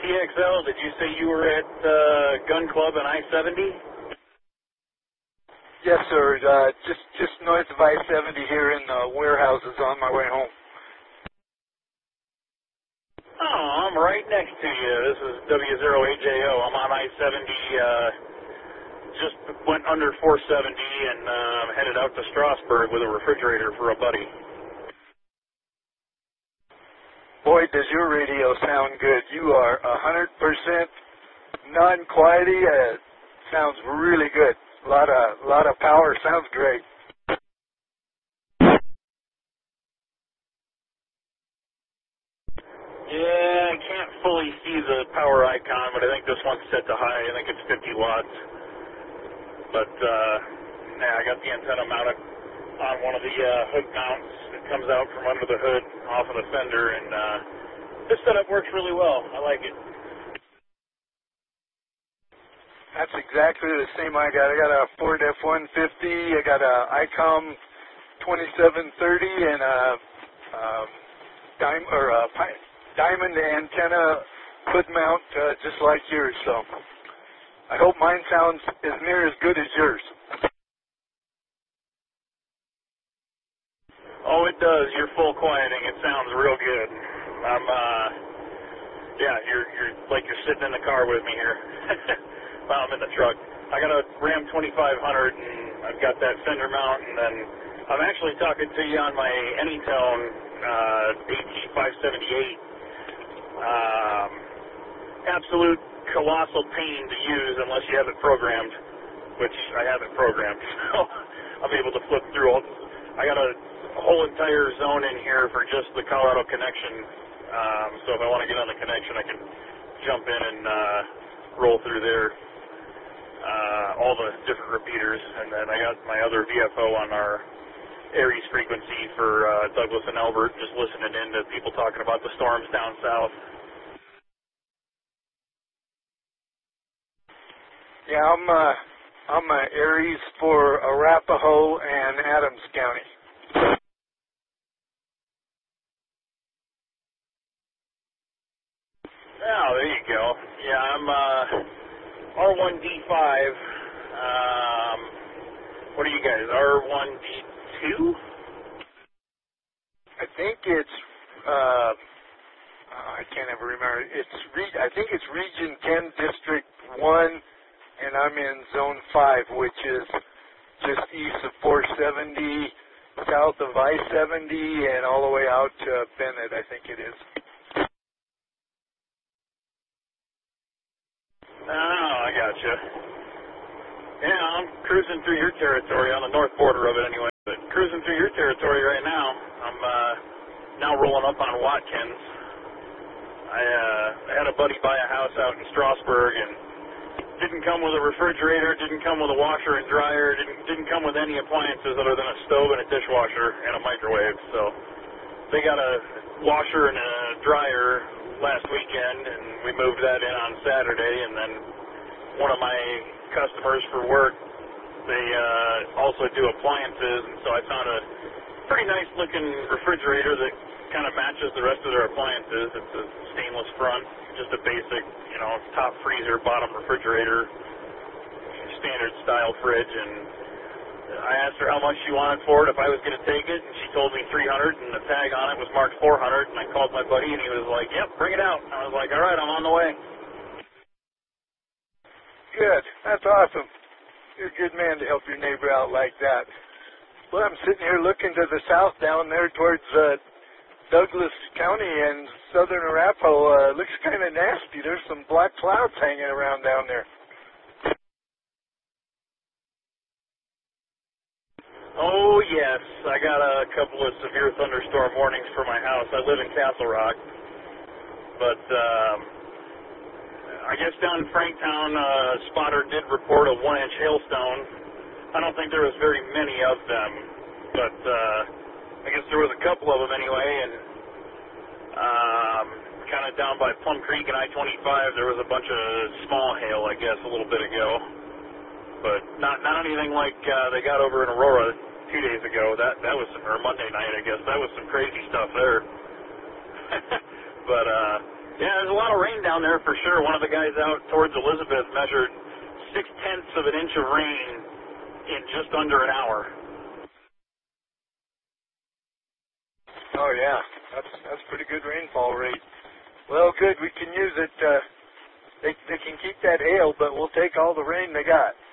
TXL, did you say you were at Gun Club and I-70? Yes, sir. Just north of I-70 here in the warehouses on my way home. Oh, I'm right next to you. This is W0AJO. I'm on I-70, just went under 470 and headed out to Strasburg with a refrigerator for a buddy. Boy, does your radio sound good. You are 100% non-quiety. Sounds really good. A lot of power. Sounds great. Yeah, I can't fully see the power icon, but I think this one's set to high. I think it's 50 watts. But, yeah, I got the antenna mounted on one of the hood mounts. It comes out from under the hood off of the fender, and this setup works really well. I like it. That's exactly the same I got. I got a Ford F-150. I got a ICOM 2730 and a diamond antenna hood mount just like yours. So I hope mine sounds as near as good as yours. Oh, it does. You're full quieting. It sounds real good. Yeah, you're like you're sitting in the car with me here. Well, I'm in the truck. I got a Ram 2500, and I've got that fender mount, and then I'm actually talking to you on my Anytone AT578. Absolute colossal pain to use unless you have it programmed, which I haven't programmed. So I'm able to flip through all. I got a whole entire zone in here for just the Colorado connection. So if I want to get on the connection, I can jump in and roll through there. All the different repeaters, and then I got my other VFO on our Aries frequency for Douglas and Elbert, just listening in to people talking about the storms down south. Yeah, I'm Aries for Arapahoe and Adams County. Oh, there you go. Yeah, I'm R1D5. What are you guys, R1D2? I think it's, I can't ever remember. I think it's Region 10, District 1, and I'm in Zone 5, which is just east of 470, south of I-70, and all the way out to Bennett, I think it is. Oh, I gotcha. Yeah, I'm cruising through your territory on the north border of it anyway. But cruising through your territory right now. I'm now rolling up on Watkins. I had a buddy buy a house out in Strasburg, and didn't come with a refrigerator, didn't come with a washer and dryer, didn't come with any appliances other than a stove and a dishwasher and a microwave. So they got a washer and a dryer last weekend, and we moved that in on Saturday. And then one of my customers for work, they also do appliances, and so I found a pretty nice looking refrigerator that kind of matches the rest of their appliances. It's a stainless front, just a basic, top freezer, bottom refrigerator, standard style fridge. And I asked her how much she wanted for it, if I was going to take it, and she told me $300, and the tag on it was marked $400. And I called my buddy, and he was like, "Yep, bring it out." And I was like, "All right, I'm on the way." Good. That's awesome. You're a good man to help your neighbor out like that. Well, I'm sitting here looking to the south down there towards Douglas County and southern Arapahoe. Looks kind of nasty. There's some black clouds hanging around down there. Oh, yes. I got a couple of severe thunderstorm warnings for my house. I live in Castle Rock. But I guess down in Franktown, spotter did report a 1-inch hailstone. I don't think there was very many of them, but I guess there was a couple of them anyway. And kind of down by Plum Creek and I-25, there was a bunch of small hail, I guess, a little bit ago. But not anything like they got over in Aurora 2 days ago. That was or Monday night, I guess. That was some crazy stuff there. But Yeah, there's a lot of rain down there for sure. One of the guys out towards Elizabeth measured 0.6 of an inch of rain in just under an hour. Oh yeah, that's pretty good rainfall rate. Well, good. We can use it. They can keep that hail, but we'll take all the rain they got.